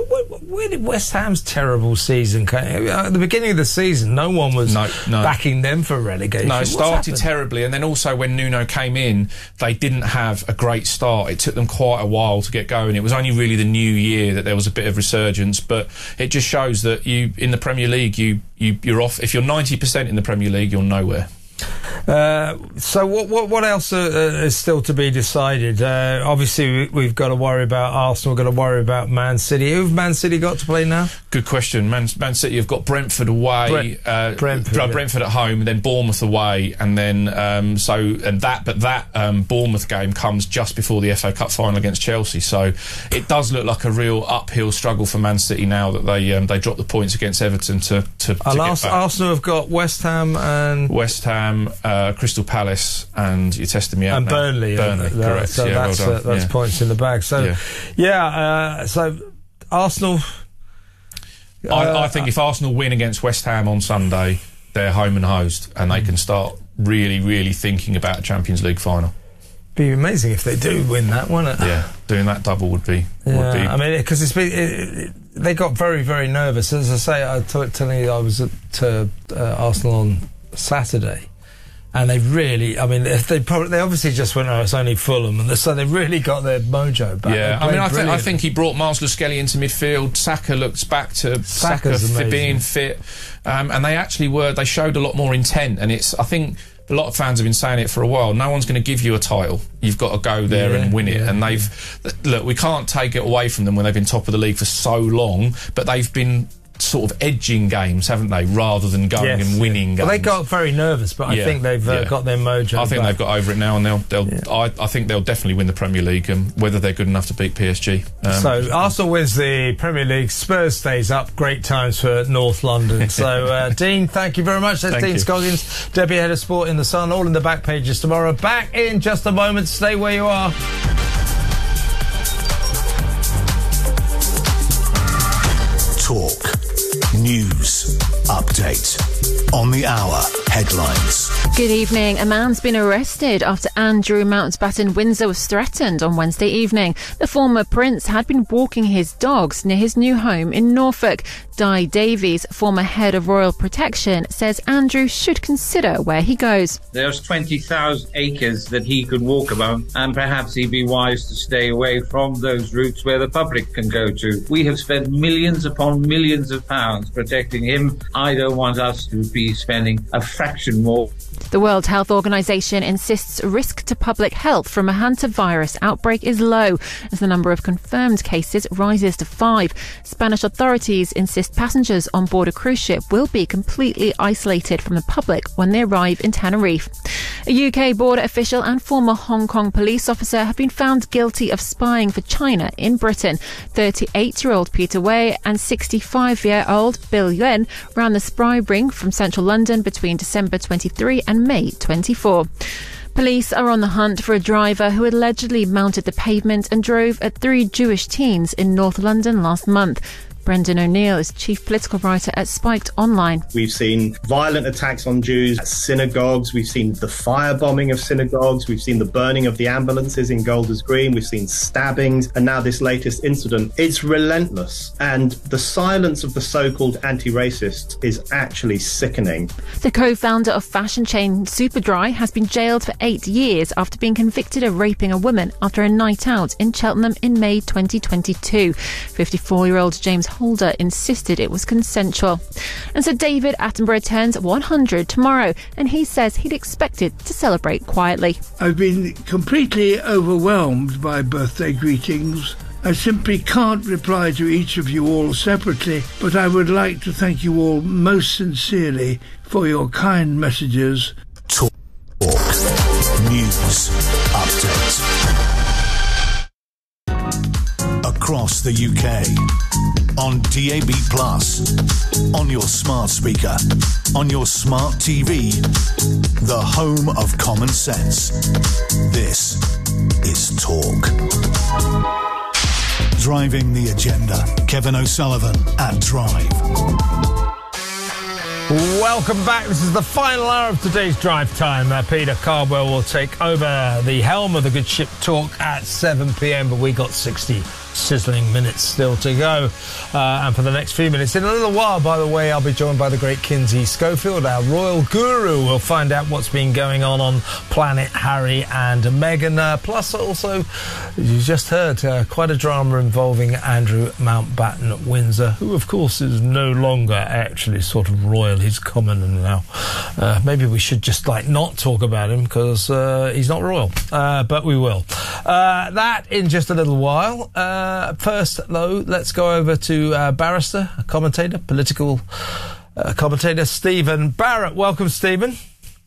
where did West Ham's terrible season come? At the beginning of the season, no one was no, no. backing them for relegation. No, it What's started happened? terribly, and then also when Nuno came in, they didn't have a great start. It took them quite a while to get going. It was only really the new year that there was a bit of resurgence, but it just shows that you, in the Premier League, you, you, you're off. If you're ninety percent in the Premier League, you're nowhere. Uh, so what, what what else uh, uh, is still to be decided? Uh, obviously, we, we've got to worry about Arsenal. We've got to worry about Man City. Who've Man City got to play now? Good question. Man, Man City have got Brentford away, Brent, uh, Brentford, uh, yeah. Brentford at home, and then Bournemouth away, and then um, so and that. But that um, Bournemouth game comes just before the F A Cup final against Chelsea. So it does look like a real uphill struggle for Man City now that they um, they dropped the points against Everton to to, to And get Ars- back. Arsenal have got West Ham and West Ham, uh, Crystal Palace, and you're testing me out and now. Burnley. Burnley, uh, correct. So yeah, that's, well done. uh, that's yeah. points in the bag. So Yeah. yeah, uh, so Arsenal. I, I think if Arsenal win against West Ham on Sunday, they're home and hosed, and they can start really, really thinking about a Champions League final. Be amazing if they do win that, wouldn't it? Yeah, doing that double would be. Yeah, would be I mean, because it's been, it, it, they got very, very nervous. As I say, I t- telling you, I was at uh, uh, Arsenal on Saturday, and they really, I mean, they probably, they obviously just went, oh, it's only Fulham, and so they really got their mojo back. Yeah, They I mean, I, played th- I brilliant. think he brought Miles Luskelly into midfield. Saka looks back to Saka Saka's f- amazing. being fit, um, and they actually were. They showed a lot more intent, and it's. I think a lot of fans have been saying it for a while. No one's going to give you a title. You've got to go there Yeah, and win it. yeah, and they've look. We can't take it away from them when they've been top of the league for so long, but they've been sort of edging games, haven't they, rather than going Yes, and winning yeah. games. Well, they got very nervous, but I Yeah, think they've uh, yeah. got their mojo. I think back. they've got over it now, and they'll. they'll Yeah. I, I think they'll definitely win the Premier League. Um, whether they're good enough to beat P S G. Um, So Arsenal wins the Premier League. Spurs stays up. Great times for North London. So uh, Dean, thank you very much. That's Thank Dean you. Scoggins, Deputy Head of Sport in the Sun. All in the back pages tomorrow. Back in just a moment. Stay where you are. Talk. News. Update. On the hour. Headlines. Good evening. A man's been arrested after Andrew Mountbatten Windsor was threatened on Wednesday evening. The former prince had been walking his dogs near his new home in Norfolk. Di Davies, former head of Royal Protection, says Andrew should consider where he goes. There's twenty thousand acres that he could walk about, and perhaps he'd be wise to stay away from those routes where the public can go to. We have spent millions upon millions of pounds protecting him. I don't want us to be spending a fraction more. The World Health Organization insists risk to public health from a hantavirus outbreak is low as the number of confirmed cases rises to five. Spanish authorities insist passengers on board a cruise ship will be completely isolated from the public when they arrive in Tenerife. A U K border official and former Hong Kong police officer have been found guilty of spying for China in Britain. thirty-eight-year-old Peter Wei and sixty-five-year-old Bill Yuen ran the spy ring from central London between December twenty-three and May twenty-four. Police are on the hunt for a driver who allegedly mounted the pavement and drove at three Jewish teens in North London last month. Brendan O'Neill is chief political writer at Spiked Online. We've seen violent attacks on Jews at synagogues. We've seen the firebombing of synagogues. We've seen the burning of the ambulances in Golders Green. We've seen stabbings. And now this latest incident. It's relentless. And the silence of the so-called anti-racists is actually sickening. The co-founder of fashion chain Superdry has been jailed for eight years after being convicted of raping a woman after a night out in Cheltenham in May twenty twenty-two. fifty-four-year-old James Holder insisted it was consensual. And Sir David Attenborough turns one hundred tomorrow, and he says he'd expected to celebrate quietly. I've been completely overwhelmed by birthday greetings. I simply can't reply to each of you all separately, but I would like to thank you all most sincerely for your kind messages. Talk. News. Update. Across the U K. On D A B plus, on your smart speaker, on your smart T V, the home of common sense. This is Talk. Driving the agenda, Kevin O'Sullivan at Drive. Welcome back. This is the final hour of today's drive time. Uh, Peter Cardwell will take over the helm of the Good Ship Talk at seven p m, but we got sixty sizzling minutes still to go. Uh, and for the next few minutes, in a little while, by the way, I'll be joined by the great Kinsey Schofield, our royal guru. We'll find out what's been going on on Planet Harry and Meghan. Uh, plus, also, you just heard uh, quite a drama involving Andrew Mountbatten at Windsor, who, of course, is no longer actually sort of royal. He's commoner now. Uh, maybe we should just, like, not talk about him because uh, he's not royal. Uh, but we will. Uh, that in just a little while. Uh, first, though, let's go over to uh, barrister, a commentator, political uh, commentator, Stephen Barrett. Welcome, Stephen.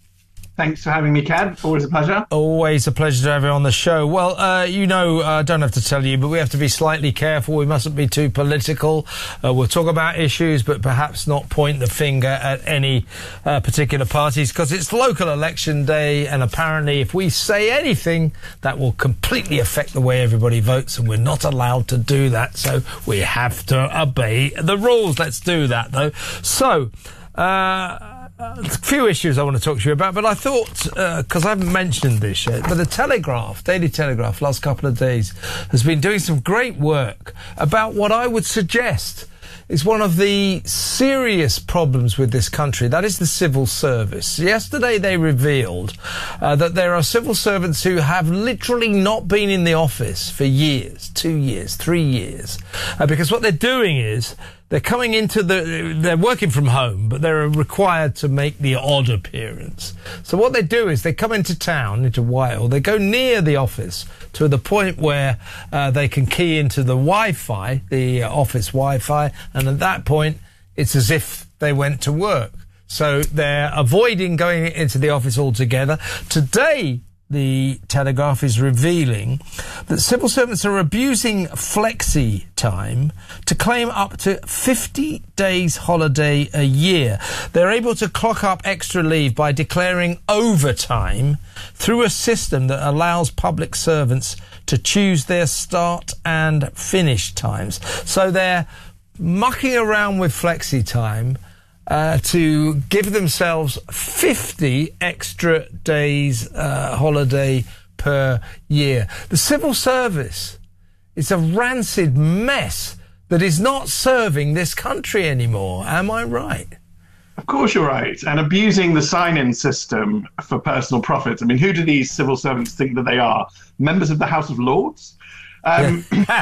Thanks for having me, Cad. Always a pleasure. Always a pleasure to have you on the show. Well, uh, you know, I uh, don't have to tell you, but we have to be slightly careful. We mustn't be too political. Uh, we'll talk about issues, but perhaps not point the finger at any uh, particular parties, because it's local election day, and apparently if we say anything, that will completely affect the way everybody votes, and we're not allowed to do that, so we have to obey the rules. Let's do that, though. So, uh... Uh, a few issues I want to talk to you about, but I thought, because uh, I haven't mentioned this yet, but the Telegraph, Daily Telegraph, last couple of days, has been doing some great work about what I would suggest is one of the serious problems with this country. That is the civil service. Yesterday they revealed uh, that there are civil servants who have literally not been in the office for years, two years, three years, uh, because what they're doing is they're coming into the, they're working from home, but they're required to make the odd appearance. So what they do is they come into town, into Whitehall, they go near the office to the point where uh, they can key into the Wi-Fi, the uh, office Wi-Fi, and at that point, it's as if they went to work. So they're avoiding going into the office altogether. Today, the Telegraph is revealing that civil servants are abusing flexi time to claim up to fifty days holiday a year. They're able to clock up extra leave by declaring overtime through a system that allows public servants to choose their start and finish times. So they're mucking around with flexi time Uh, to give themselves fifty extra days uh, holiday per year. The civil service is a rancid mess that is not serving this country anymore. Am I right? Of course you're right. And abusing the sign-in system for personal profits. I mean, who do these civil servants think that they are? Members of the House of Lords? Um,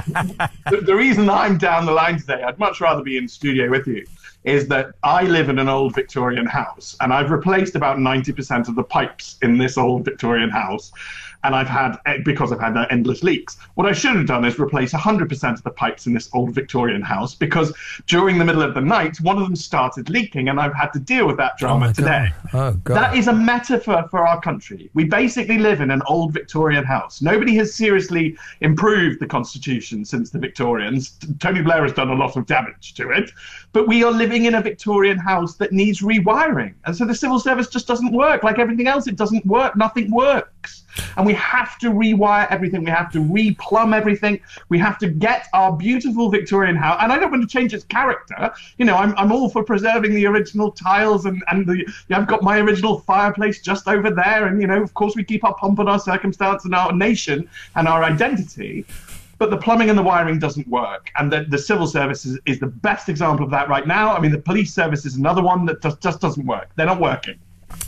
the, the reason I'm down the line today, I'd much rather be in studio with you, is that I live in an old Victorian house, and I've replaced about ninety percent of the pipes in this old Victorian house, and I've had, because I've had uh, endless leaks. What I should have done is replace one hundred percent of the pipes in this old Victorian house, because during the middle of the night, one of them started leaking, and I've had to deal with that drama oh today. God. Oh, God. That is a metaphor for our country. We basically live in an old Victorian house. Nobody has seriously improved the Constitution since the Victorians. Tony Blair has done a lot of damage to it, but we are living in a Victorian house that needs rewiring. And so the civil service just doesn't work. Like everything else, it doesn't work. Nothing works. And we have to rewire everything. We have to replumb everything. We have to get our beautiful Victorian house. And I don't want to change its character. You know, I'm I'm all for preserving the original tiles, and, and the, yeah, I've got my original fireplace just over there. And, you know, of course, we keep our pomp and our circumstance and our nation and our identity. But the plumbing and the wiring doesn't work. And the, the civil service is, is the best example of that right now. I mean, the police service is another one that just, just doesn't work. They're not working.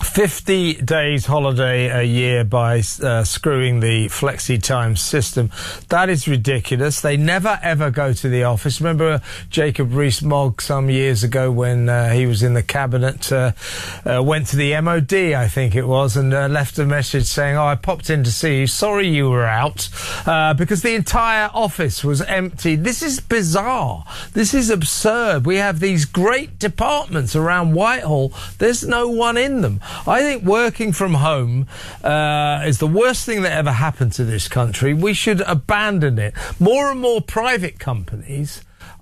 fifty days holiday a year by uh, screwing the flexi time system. That is ridiculous. They never ever go to the office. Remember Jacob Rees-Mogg some years ago when uh, he was in the cabinet, uh, uh, went to the M O D, I think it was, and uh, left a message saying, oh, I popped in to see you. Sorry you were out, uh, because the entire office was empty. This is bizarre. This is absurd. We have these great departments around Whitehall. There's no one in them. I think working from home uh, is the worst thing that ever happened to this country. We should abandon it. More and more private companies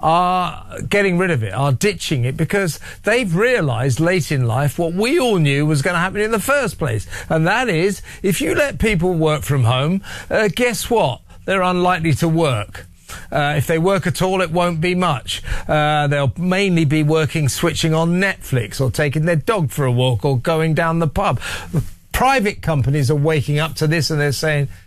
are getting rid of it, are ditching it, because they've realised late in life what we all knew was going to happen in the first place. And that is, if you let people work from home, uh, guess what? They're unlikely to work. Uh, if they work at all, it won't be much. Uh, they'll mainly be working, switching on Netflix or taking their dog for a walk or going down the pub. Private companies are waking up to this and they're saying,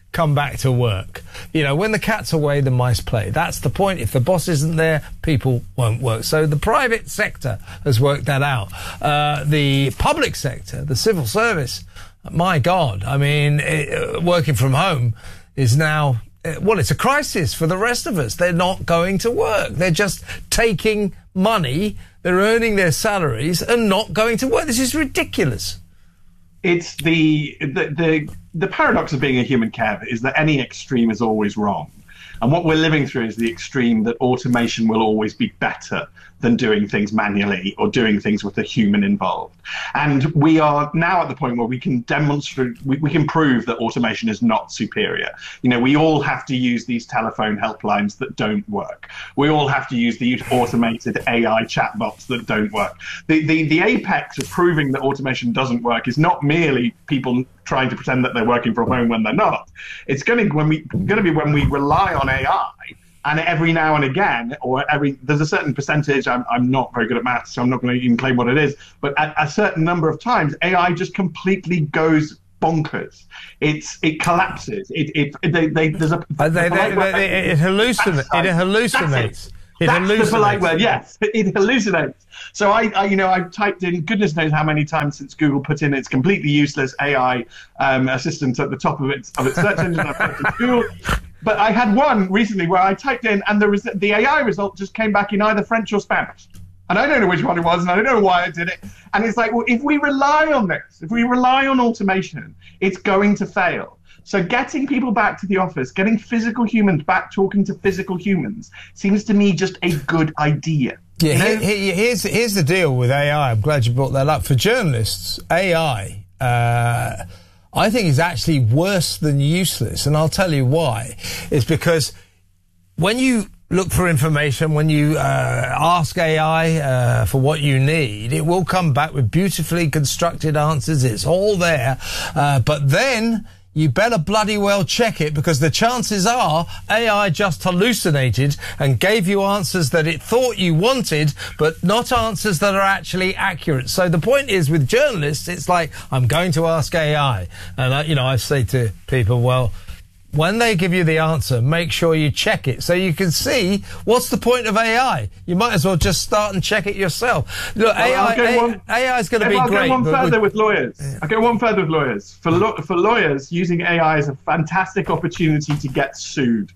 come back to work. You know, when the cat's away, the mice play. That's the point. If the boss isn't there, people won't work. So the private sector has worked that out. Uh, the public sector, the civil service, my God, I mean, it, working from home is now, well, it's a crisis for the rest of us. They're not going to work. They're just taking money, they're earning their salaries and not going to work. This is ridiculous. It's the, the the the paradox of being a human, Kev, is that any extreme is always wrong. And what we're living through is the extreme that automation will always be better than doing things manually or doing things with a human involved. And we are now at the point where we can demonstrate, we, we can prove that automation is not superior. You know, we all have to use these telephone helplines that don't work. We all have to use the automated A I chatbots that don't work. The, the, the apex of proving that automation doesn't work is not merely people trying to pretend that they're working from home when they're not. It's going to, when we, going to be when we rely on A I. And every now and again, or every, there's a certain percentage, I'm, I'm not very good at maths, so I'm not going to even claim what it is, but at a certain number of times, A I just completely goes bonkers. It's, it collapses. It, it, they, they, there's a, uh, they, they, they, it hallucinates. It hallucinates. It That's hallucinates. the polite word, yes. It hallucinates. So I, I, you know, I've typed in goodness knows how many times since Google put in its completely useless A I um, assistant at the top of its of its search engine. I've typed in Google. But I had one recently where I typed in and the, res- the A I result just came back in either French or Spanish. And I don't know which one it was, and I don't know why I did it. And it's like, well, if we rely on this, if we rely on automation, it's going to fail. So getting people back to the office, getting physical humans back talking to physical humans seems to me just a good idea. Yeah, you know? here, here, here's, here's the deal with A I. I'm glad you brought that up. For journalists, A I... Uh, I think is actually worse than useless, and I'll tell you why. It's because when you look for information, when you uh, ask A I uh, for what you need, it will come back with beautifully constructed answers. It's all there. Uh, but then you better bloody well check it, because the chances are A I just hallucinated and gave you answers that it thought you wanted, but not answers that are actually accurate. So the point is, with journalists, it's like, I'm going to ask A I. And, I, you know, I say to people, well, when they give you the answer, make sure you check it so you can see what's the point of A I. You might as well just start and check it yourself. Look, well, A I, one, A I is going to be I'll great. I'll go one further we, with lawyers. Yeah. I'll go one further with lawyers. For, lo- for lawyers, using A I is a fantastic opportunity to get sued.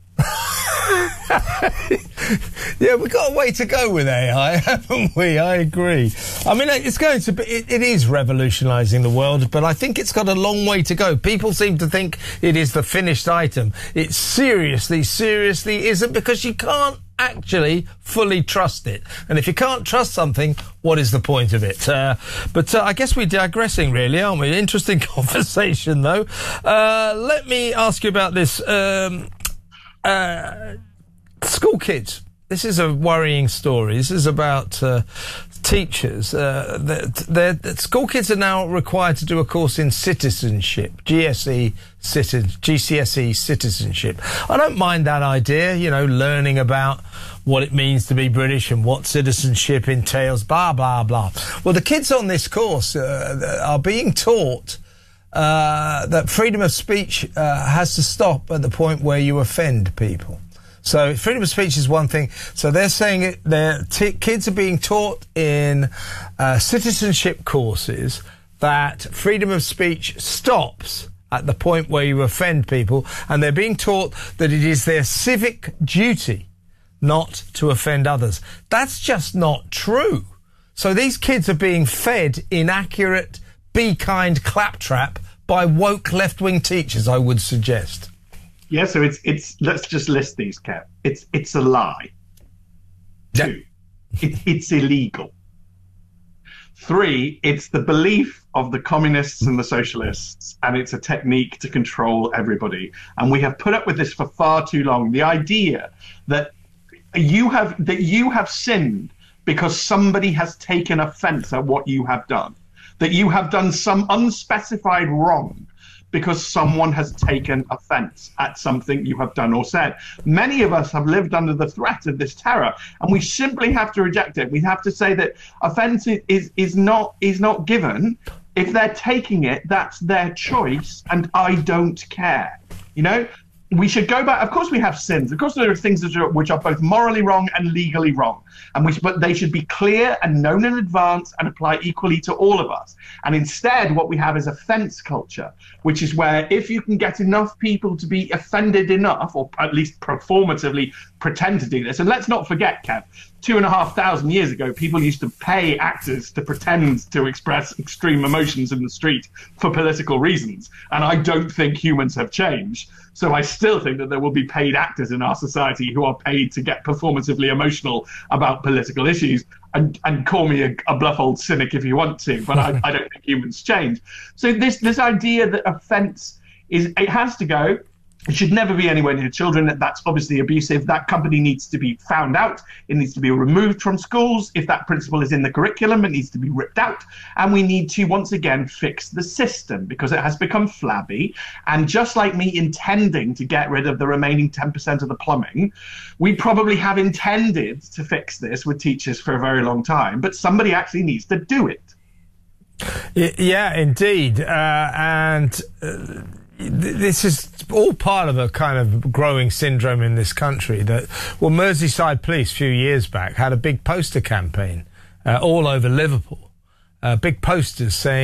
Yeah, we've got a way to go with A I, haven't we? I agree. I mean, it's going to be, it, it is revolutionising the world, but I think it's got a long way to go. People seem to think it is the finished item. It seriously, seriously isn't, because you can't actually fully trust it. And if you can't trust something, what is the point of it? Uh, but uh, I guess we're digressing, really, aren't we? Interesting conversation, though. Uh, let me ask you about this. Um, Uh, school kids. This is a worrying story. This is about uh, teachers. Uh, they're, they're, school kids are now required to do a course in citizenship, G S E, G C S E citizenship. I don't mind that idea, you know, learning about what it means to be British and what citizenship entails, blah, blah, blah. Well, the kids on this course uh, are being taught Uh, that freedom of speech uh, has to stop at the point where you offend people. So freedom of speech is one thing. So they're saying it. Their t- kids are being taught in uh, citizenship courses that freedom of speech stops at the point where you offend people, and they're being taught that it is their civic duty not to offend others. That's just not true. So these kids are being fed inaccurate, be kind claptrap by woke left-wing teachers, I would suggest. Yeah, so it's it's let's just list these, Kev. It's it's a lie. Yeah. Two, it, it's illegal. Three, it's the belief of the communists and the socialists, and it's a technique to control everybody. And we have put up with this for far too long. The idea that you have that you have sinned because somebody has taken offense at what you have done. That you have done some unspecified wrong because someone has taken offense at something you have done or said. Many of us have lived under the threat of this terror, and we simply have to reject it. We have to say that offense is, is not is not given. If they're taking it, that's their choice, and I don't care. You know, we should go back. Of course, we have sins. Of course, there are things that are, which are both morally wrong and legally wrong. And we, but they should be clear and known in advance and apply equally to all of us. And instead, what we have is offence culture, which is where if you can get enough people to be offended enough, or at least performatively pretend to do this. And let's not forget, Kev, two and a half thousand years ago, people used to pay actors to pretend to express extreme emotions in the street for political reasons. And I don't think humans have changed. So I still think that there will be paid actors in our society who are paid to get performatively emotional about political issues. And, and call me a, a bluff old cynic if you want to, but I, I don't think humans change. So this this idea that offence is, it has to go. It should never be anywhere near children. That's obviously abusive. That company needs to be found out. It needs to be removed from schools. If that principle is in the curriculum, it needs to be ripped out. And we need to, once again, fix the system because it has become flabby. And just like me intending to get rid of the remaining ten percent of the plumbing, we probably have intended to fix this with teachers for a very long time, but somebody actually needs to do it. Yeah, indeed. Uh, and... Uh, This is all part of a kind of growing syndrome in this country that, well, Merseyside Police a few years back had a big poster campaign uh, all over Liverpool, uh, big posters saying